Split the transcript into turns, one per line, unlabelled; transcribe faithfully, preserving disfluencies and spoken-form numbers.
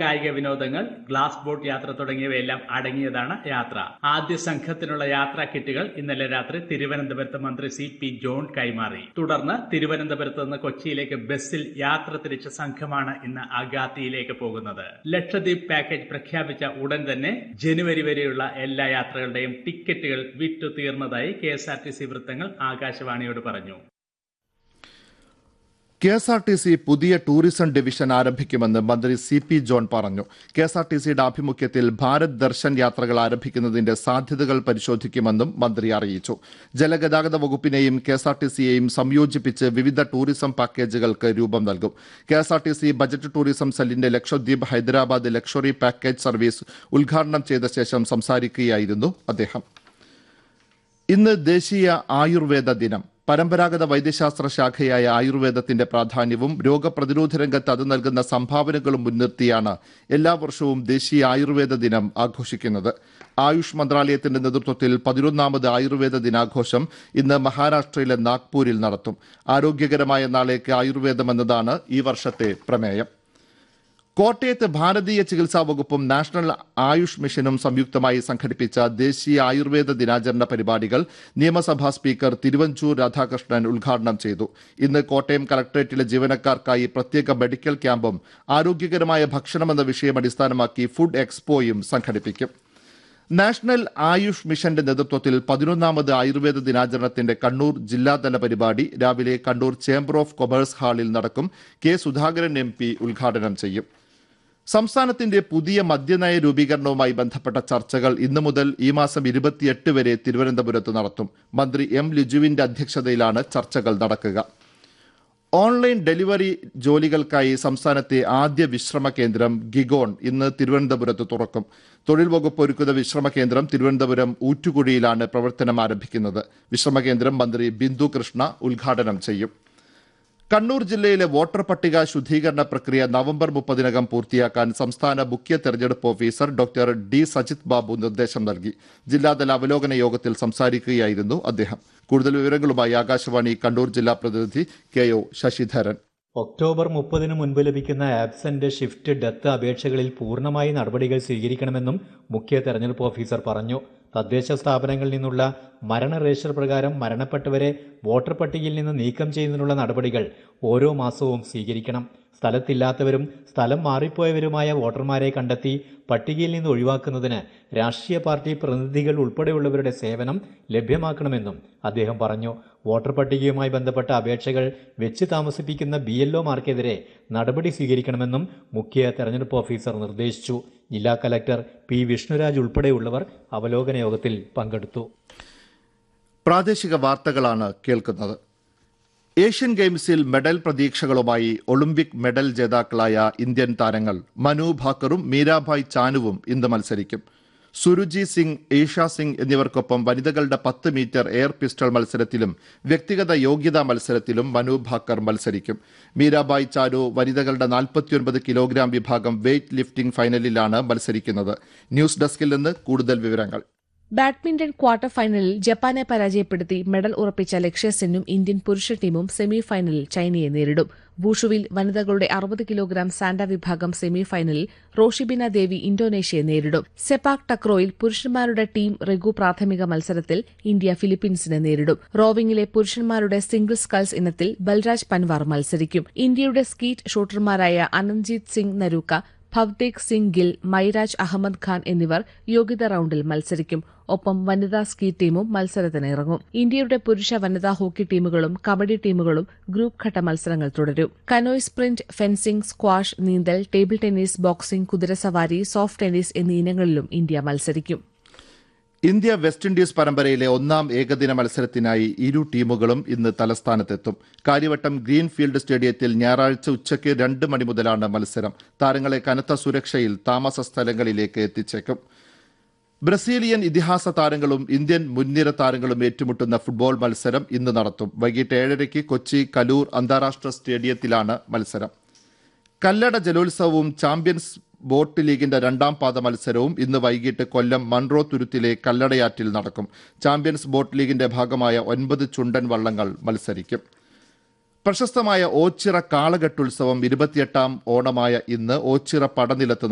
കായിക വിനോദങ്ങൾ, glass boat യാത്ര തുടങ്ങിയവയെല്ലാം അടങ്ങിയതാണ് യാത്ര. ആദ്യ സംഘത്തിനുള്ള യാത്രാ കിറ്റുകൾ ഇന്നലെ രാത്രി തിരുവനന്തപുരത്ത് മന്ത്രി സി പി ജോൺ കൈമാറി. തുടർന്ന് തിരുവനന്തപുരത്ത് നിന്ന് കൊച്ചിയിലേക്ക് ബസ്സിൽ യാത്ര തിരിച്ച സംഘമാണ് ഇന്ന് അഗാത്തിയിലേക്ക് പോകുന്നത്. ലക്ഷദ്വീപ് പാക്കേജ് പ്രഖ്യാപിച്ച ഉടൻ തന്നെ ജനുവരി വരെയുള്ള എല്ലാ യാത്രകളുടെയും ടിക്കറ്റുകൾ വിറ്റു തീർന്നതായി K S R T C വൃത്തങ്ങൾ ആകാശവാണിയോട് പറഞ്ഞു.
K S R T C പുതിയ ടൂറിസം ഡിവിഷൻ ആരംഭിക്കുമെന്ന് മന്ത്രി സി പി ജോൺ പറഞ്ഞു. കെ എസ് ആർ ടി സിയുടെ ആഭിമുഖ്യത്തിൽ ഭാരത് ദർശൻ യാത്രകൾ ആരംഭിക്കുന്നതിന്റെ സാധ്യതകൾ പരിശോധിക്കുമെന്നും മന്ത്രി അറിയിച്ചു. ജലഗതാഗത വകുപ്പിനെയും കെ എസ് ആർ ടി സിയെയും സംയോജിപ്പിച്ച് വിവിധ ടൂറിസം പാക്കേജുകൾക്ക് രൂപം നൽകും. K S R T C budget tourism സെല്ലിന്റെ Lakshadweep Hyderabad luxury package service ഉദ്ഘാടനം ചെയ്ത ശേഷം സംസാരിക്കുകയായിരുന്നു അദ്ദേഹം. ഇന്ന് ദേശീയ ആയുർവേദ ദിനം. പരമ്പരാഗത വൈദ്യശാസ്ത്ര ശാഖയായ ആയുർവേദത്തിന്റെ പ്രാധാന്യവും രോഗപ്രതിരോധ രംഗത്ത് അത് നൽകുന്ന സംഭാവനകളും മുൻനിർത്തിയാണ് എല്ലാ വർഷവും ദേശീയ ആയുർവേദ ദിനം ആഘോഷിക്കുന്നത്. ആയുഷ് മന്ത്രാലയത്തിന്റെ നേതൃത്വത്തിൽ പതിനൊന്നാമത് ആയുർവേദ ദിനാഘോഷം ഇന്ന് മഹാരാഷ്ട്രയിലെ നാഗ്പൂരിൽ നടത്തും. ആരോഗ്യകരമായ നാളേക്ക് ആയുർവേദം എന്നതാണ് ഈ വർഷത്തെ പ്രമേയം. കോട്ടയത്ത് ഭാരതീയ ചികിത്സാ വകുപ്പും നാഷണൽ ആയുഷ് മിഷനും സംയുക്തമായി സംഘടിപ്പിച്ച ദേശീയ ആയുർവേദ ദിനാചരണ പരിപാടികൾ നിയമസഭാ സ്പീക്കർ തിരുവഞ്ചൂർ രാധാകൃഷ്ണൻ ഉദ്ഘാടനം ചെയ്തു. ഇന്ന് കോട്ടയം കളക്ടറേറ്റിലെ ജീവനക്കാർക്കായി പ്രത്യേക മെഡിക്കൽ ക്യാമ്പും ആരോഗ്യകരമായ ഭക്ഷണമെന്ന വിഷയം അടിസ്ഥാനമാക്കി ഫുഡ് എക്സ്പോയും സംഘടിപ്പിക്കും. നാഷണൽ ആയുഷ് മിഷന്റെ നേതൃത്വത്തിൽ പതിനൊന്നാമത് ആയുർവേദ ദിനാചരണത്തിന്റെ കണ്ണൂർ ജില്ലാതല പരിപാടി രാവിലെ കണ്ണൂർ ചേംബർ ഓഫ് കൊമേഴ്സ് ഹാളിൽ നടക്കും. കെ സുധാകരൻ എം പി ഉദ്ഘാടനം ചെയ്യും. സംസ്ഥാനത്തിന്റെ പുതിയ മദ്യനയ രൂപീകരണവുമായി ബന്ധപ്പെട്ട ചർച്ചകൾ ഇന്നു മുതൽ ഈ മാസം ഇരുപത്തിയെട്ട് വരെ തിരുവനന്തപുരത്ത് നടത്തും. മന്ത്രി എം ലിജുവിന്റെ അധ്യക്ഷതയിലാണ് ചർച്ചകൾ നടക്കുക. ഓൺലൈൻ ഡെലിവറി ജോലികൾക്കായി സംസ്ഥാനത്തെ ആദ്യ വിശ്രമ കേന്ദ്രം ഗിഗോൺ ഇന്ന് തിരുവനന്തപുരത്ത് തുറക്കും. തൊഴിൽ വകുപ്പ് ഒരുക്കുന്ന വിശ്രമ കേന്ദ്രം തിരുവനന്തപുരം ഊറ്റുകുഴിയിലാണ് പ്രവർത്തനം ആരംഭിക്കുന്നത്. വിശ്രമ കേന്ദ്രം മന്ത്രി ബിന്ദു കൃഷ്ണ ഉദ്ഘാടനം ചെയ്യും. കണ്ണൂർ ജില്ലയിലെ വോട്ടർ പട്ടിക ശുദ്ധീകരണ പ്രക്രിയ നവംബർ മുപ്പതിനകം പൂർത്തിയാക്കാൻ സംസ്ഥാന മുഖ്യ തെരഞ്ഞെടുപ്പ് officer doctor D Sajith Babu നിർദ്ദേശം നൽകി. ജില്ലാതല അവലോകന യോഗത്തിൽ സംസാരിക്കുകയായിരുന്നു അദ്ദേഹം. കൂടുതൽ വിവരങ്ങളുമായി ആകാശവാണി കണ്ണൂർ ജില്ലാ പ്രതിനിധി കെ ഒ ശശിധരൻ.
ഒക്ടോബർ മുപ്പതിന് മുൻപ് ലഭിക്കുന്ന ആബ്സെന്റ്, ഷിഫ്റ്റ്, ഡെത്ത് അപേക്ഷകളിൽ പൂർണ്ണമായി നടപടികൾ സ്വീകരിക്കണമെന്നും മുഖ്യ തെരഞ്ഞെടുപ്പ് ഓഫീസർ പറഞ്ഞു. തദ്ദേശ സ്ഥാപനങ്ങളിൽ നിന്നുള്ള മരണ രജിസ്റ്റർ പ്രകാരം മരണപ്പെട്ടവരെ വോട്ടർ പട്ടികയിൽ നിന്ന് നീക്കം ചെയ്യുന്നതിനുള്ള നടപടികൾ ഓരോ മാസവും സ്വീകരിക്കണം. സ്ഥലത്തില്ലാത്തവരും സ്ഥലം മാറിപ്പോയവരുമായ വോട്ടർമാരെ കണ്ടെത്തി പട്ടികയിൽ നിന്ന് ഒഴിവാക്കുന്നതിന് രാഷ്ട്രീയ പാർട്ടി പ്രതിനിധികൾ ഉൾപ്പെടെയുള്ളവരുടെ സേവനം ലഭ്യമാക്കണമെന്നും അദ്ദേഹം പറഞ്ഞു. വോട്ടർ പട്ടികയുമായി ബന്ധപ്പെട്ട അപേക്ഷകൾ വെച്ച് താമസിപ്പിക്കുന്ന ബി എൽ ഒമാർക്കെതിരെ നടപടി സ്വീകരിക്കണമെന്നും മുഖ്യ തെരഞ്ഞെടുപ്പ് ഓഫീസർ നിർദ്ദേശിച്ചു. ജില്ലാ കലക്ടർ പി വിഷ്ണുരാജ് ഉൾപ്പെടെയുള്ളവർ അവലോകന യോഗത്തിൽ പങ്കെടുത്തു.
പ്രാദേശിക വാർത്തകളാണ് കേൾക്കുന്നത്. ഏഷ്യൻ ഗെയിംസിൽ മെഡൽ പ്രതീക്ഷകളുമായി ഒളിമ്പിക് മെഡൽ ജേതാക്കളായ ഇന്ത്യൻ താരങ്ങൾ മനു ഭാക്കറും മീരാഭായ് ചാനുവും ഇന്ന് മത്സരിക്കും. സുരുജി സിംഗ്, ഏഷ സിംഗ് എന്നിവർക്കൊപ്പം വനിതകളുടെ പത്ത് മീറ്റർ എയർ പിസ്റ്റൾ മത്സരത്തിലും വ്യക്തിഗത യോഗ്യതാ മത്സരത്തിലും മനു ഭാക്കർ മത്സരിക്കും. മീരാഭായ് ചാനു വനിതകളുടെ നാൽപ്പത്തിയൊൻപത് കിലോഗ്രാം വിഭാഗം വെയ്റ്റ് ലിഫ്റ്റിംഗ് ഫൈനലിലാണ് മത്സരിക്കുന്നത്. ന്യൂസ് ഡെസ്കിൽ നിന്ന് കൂടുതൽ വിവരങ്ങൾ.
ബാഡ്മിന്റൺ ക്വാർട്ടർ ഫൈനലിൽ ജപ്പാനെ പരാജയപ്പെടുത്തി മെഡൽ ഉറപ്പിച്ച ലക്ഷ്യ സെന്നും ഇന്ത്യൻ പുരുഷ ടീമും സെമി ഫൈനലിൽ ചൈനയെ നേരിടും. വൂഷുവിൽ വനിതകളുടെ അറുപത് കിലോഗ്രാം സാൻഡ വിഭാഗം സെമി ഫൈനലിൽ റോഷിബിന ദേവി ഇന്തോനേഷ്യയെ നേരിടും. സെപാക് ടക്രോയിൽ പുരുഷന്മാരുടെ ടീം റെഗു പ്രാഥമിക മത്സരത്തിൽ ഇന്ത്യ ഫിലിപ്പീൻസിനെ നേരിടും. റോവിംഗിലെ പുരുഷന്മാരുടെ സിംഗിൾ സ്കൾസ് ഇനത്തിൽ ബൽരാജ് പൻവാർ മത്സരിക്കും. ഇന്ത്യയുടെ സ്കീറ്റ് ഷൂട്ടർമാരായ അനന്ത്ജീത് സിംഗ് നരൂക്ക, ഭവ്തേക് സിംഗ് ഗിൽ, മൈരാജ് അഹമ്മദ് ഖാൻ എന്നിവർ യോഗ്യതാ റൌണ്ടിൽ മത്സരിക്കും. ഒപ്പം വനിതാ സ്കീ ടീമും മത്സരത്തിനിറങ്ങും. ഇന്ത്യയുടെ പുരുഷ വനിതാ ഹോക്കി ടീമുകളും കബഡി ടീമുകളും ഗ്രൂപ്പ് ഘട്ട മത്സരങ്ങൾ തുടരും. കനോയ് സ്പ്രിന്റ്, ഫെൻസിംഗ്, സ്ക്വാഷ്, നീന്തൽ, ടേബിൾ ടെന്നീസ്, ബോക്സിംഗ്, കുതിരസവാരി, സോഫ്റ്റ് ടെന്നീസ് എന്നീ ഇനങ്ങളിലും ഇന്ത്യ മത്സരിക്കും.
ഇന്ത്യ വെസ്റ്റ് ഇൻഡീസ് പരമ്പരയിലെ ഒന്നാം ഏകദിന മത്സരത്തിനായി ഇരു ടീമുകളും ഇന്ന് തലസ്ഥാനത്തെത്തും. കാര്യവട്ടം ഗ്രീൻഫീൽഡ് സ്റ്റേഡിയത്തിൽ ഞായറാഴ്ച ഉച്ചയ്ക്ക് രണ്ട് മണി മുതലാണ് മത്സരം. താരങ്ങളെ കനത്ത സുരക്ഷയിൽ താമസ സ്ഥലങ്ങളിലേക്ക് എത്തിച്ചേക്കും. ബ്രസീലിയൻ ഇതിഹാസ താരങ്ങളും ഇന്ത്യൻ മുൻനിര താരങ്ങളും ഏറ്റുമുട്ടുന്ന ഫുട്ബോൾ മത്സരം ഇന്ന് നടത്തും. വൈകിട്ട് ഏഴരയ്ക്ക് കൊച്ചി കലൂർ അന്താരാഷ്ട്ര സ്റ്റേഡിയത്തിലാണ് മത്സരം. കല്ലട ജലോത്സവവും ചാമ്പ്യൻസ് ബോട്ട് ലീഗിന്റെ രണ്ടാം പാദ മത്സരവും ഇന്ന് വൈകിട്ട് കൊല്ലം മൺറോ തുരുത്തിലെ കല്ലടയാറ്റിൽ നടക്കും. ചാമ്പ്യൻസ് ബോട്ട് ലീഗിന്റെ ഭാഗമായ ഒൻപത് ചുണ്ടൻ വള്ളങ്ങൾ മത്സരിക്കും. പ്രശസ്തമായ ഓച്ചിറ കാളകെട്ടുത്സവം ഇരുപത്തിയെട്ടാം ഓണമായ ഇന്ന് ഓച്ചിറ പടനിലത്ത്